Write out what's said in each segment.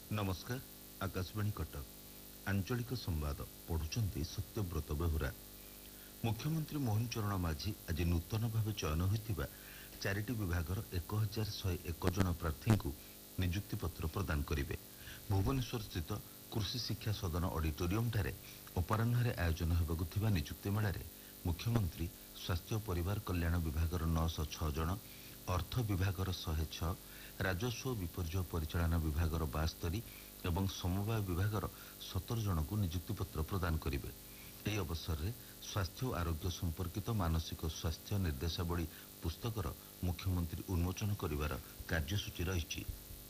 नमस्कार। आकाशवाणी कटक आंचलिक संवाद पढ़ुचंती सत्यव्रत बेहुरा। मुख्यमंत्री मोहन चरण माझी आज नूतन भाव चयन होइतिबा चारिटी विभागर 1101 जन प्रार्थी को नियुक्ति पत्र प्रदान करिवे। भुवनेश्वर स्थित कृषि शिक्षा सदन ऑडिटोरियम ठारे अपराह्न आयोजन हेबाकु थिबा नियुक्ति मेलारे मुख्यमंत्री स्वास्थ्य और परिवार कल्याण विभागर 906 जन, अर्थ विभागर 106, राजस्व विपर्यय परिचालना विभागर 72 एवं समवाय विभागर 17 जन को नियुक्ति पत्र प्रदान करिवे। ଏହି ଅବସରରେ ସ୍ୱାସ୍ଥ୍ୟ ଓ ଆରୋଗ୍ୟ ସମ୍ପର୍କିତ ମାନସିକ ସ୍ୱାସ୍ଥ୍ୟ ନିର୍ଦ୍ଦେଶାବଳୀ ପୁସ୍ତକର ମୁଖ୍ୟମନ୍ତ୍ରୀ ଉନ୍ମୋଚନ କରିବାର କାର୍ଯ୍ୟସୂଚୀ ରହିଛି।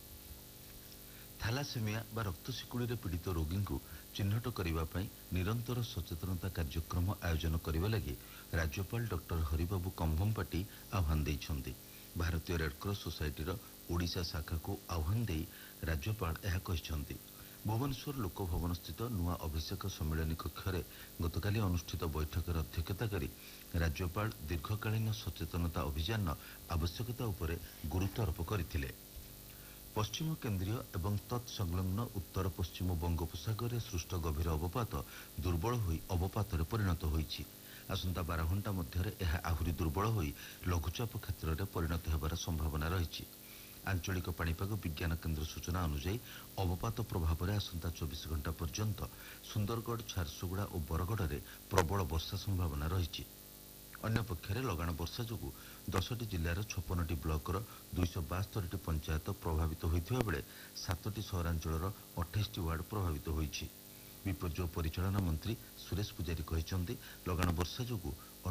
ଥାଲାସେମିଆ ବା ରକ୍ତଶିକୁଳିରେ ପୀଡ଼ିତ ରୋଗୀଙ୍କୁ ଚିହ୍ନଟ କରିବା ପାଇଁ ନିରନ୍ତର ସଚେତନତା କାର୍ଯ୍ୟକ୍ରମ ଆୟୋଜନ କରିବା ଲାଗି ରାଜ୍ୟପାଳ ଡକ୍ଟର ହରିବାବୁ କମ୍ଭମପାଟି ଆହ୍ୱାନ ଦେଇଛନ୍ତି। ଭାରତୀୟ ରେଡ୍କ୍ରସ୍ ସୋସାଇଟିର ଓଡ଼ିଶା ଶାଖାକୁ ଆହ୍ୱାନ ଦେଇ ରାଜ୍ୟପାଳ ଏହା କହିଛନ୍ତି। भुवनेश्वर लोकभवन स्थित नुआ अभिषेक सम्मेलन कक्ष गतकाली अनुष्ठित बैठक अध्यक्षता करी राज्यपाल दीर्घकालीन सचेतनता अभियान आवश्यकता उपरे गुरुत्व आरोप करथिले। पश्चिम केन्द्रीय एवं तत्संलग्न उत्तर पश्चिम बंगोपसागर में सृष्ट गभीर अवपात दुर्बल होई अवपात परिणत होईछि। आसंता 12 घंटा मध्य आहुरी दुर्बल होई लघुचाप क्षेत्र में परिणत होबार संभावना रही। आंचलिक पाणीपाग विज्ञान केन्द्र सूचना अनुसार अवपात प्रभाव में आसंता 24 घंटा पर्यंत सुंदरगढ़, झारसुगुड़ा और बरगढ़ में प्रबल वर्षा संभावना रही। अन्यपक्षे लगाण वर्षा जो 10टी जिलार 56टी ब्लॉकर 272टी पंचायत प्रभावित होता बेले 7टी सहरांचल 28टी वार्ड प्रभावित होती। विपर्यय परिचालना मंत्री सुरेश पुजारी कहते लगाण वर्षा जो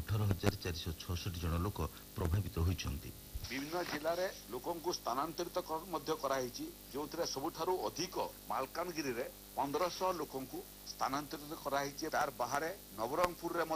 18,466 जन लोक प्रभावित होती। विभिन्न जिले में लोक स्थानांतरित जो सबुठारु अधिक मालकानगिरी रे 1500 लोक स्थानांतरित कराई। तार बाहर नवरंगपुर रे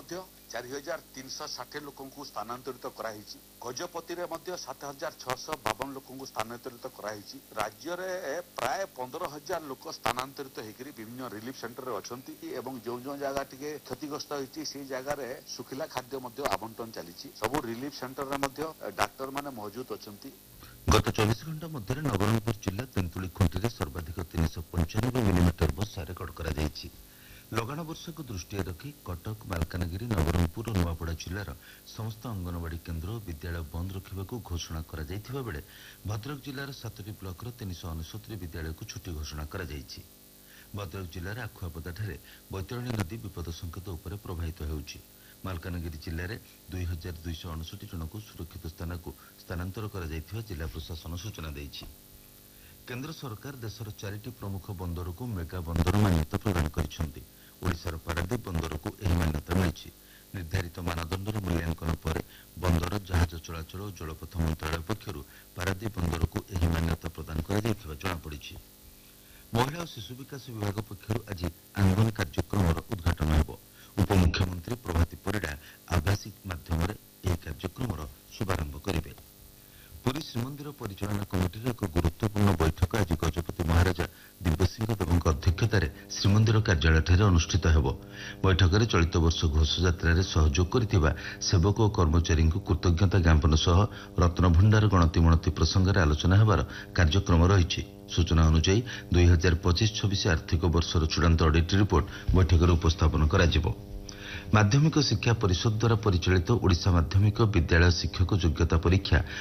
4360 लोक स्थानांतरित कराई। गजपति रे 7652 लोक स्थानांतरित कराई। राज्य रे प्राय 15,000 लोक स्थानांतरित होकर विभिन्न रिलीफ सेंटर रे अछंती एवं जो जो जगह टिके क्षतिग्रस्त होती से जगह रे सुखिला खाद्य आवंटन चली। सब रिलीफ सेंटर रे डाक्टर माने मौजूद अछंती। गत 24 घंटा मध्य नवरंगपुर जिला तेंतुली खुंटी सर्वाधिक 395 मिलीमीटर वर्षा रेकर्ड करा जायछि। लगाण वर्षा को दृष्टि रखी कटक, मालकानगिरी, नवरंगपुर और नुआपड़ा जिलार समस्त अंगनवाड़ी केन्द्र और विद्यालय बंद रखा घोषणा करा जायथिबा बेले भद्रक जिलार 7टी ब्लॉकर 369 विद्यालय को छुट्टी घोषणा करा जायछि। भद्रक जिलार आखुआपदाठारे बैतरणी नदी विपद संकेत उपर प्रभावित होउछि। मालकानगिरी जिले में 2259 जन को सुरक्षित स्थान को स्थानांतर करा जायथिबा जिला प्रशासन सूचना देइछि। केंद्र सरकार देशर 4टी प्रमुख बंदर को मेगा बंदर मान्यता प्रदान करिसेंति। ओडिशार पारादीप बंदर को एही मान्यता मिलिछि। निर्धारित मानदंडर मूल्यांकन पर बंदर जहाज चलाचल और जलपथ मंत्रालय पक्षर पारादीप बंदर को एही मान्यता प्रदान करा जायथिबा जଣା पड़िछि। महिला और शिशु विकास विभाग पक्षर आज आंगन कार्यक्रम उद्घाटन हेबो। उपमुख्यमंत्री प्रभाती परिडा आभासी माध्यम कार्यक्रम शुभारंभ करेंगे। पुरी श्रीमंदिर परिचालना कमिटी एक गुरुत्वपूर्ण बैठक आज गजपति महाराजा दिव्यसिंह देवଙ୍କ अध्यक्षतार श्रीमंदिर कार्यालय अनुष्ठित हेबो। बैठक में चलित वर्ष घोषयात्रा सहयोग करथिबा सेवक और कर्मचारी को कृतज्ञता ज्ञापन सह रत्नभंडार गणति मणति प्रसंग में आलोचना हेबार कार्यक्रम रही। सूचना अनुसार 2025-26 आर्थिक वर्षर चूड़ांत ऑडिट रिपोर्ट बैठक में उपस्थापन करा। माध्यमिक शिक्षा परिषद द्वारा परिचालित ओडिशा माध्यमिक विद्यालय शिक्षक योग्यता परीक्षा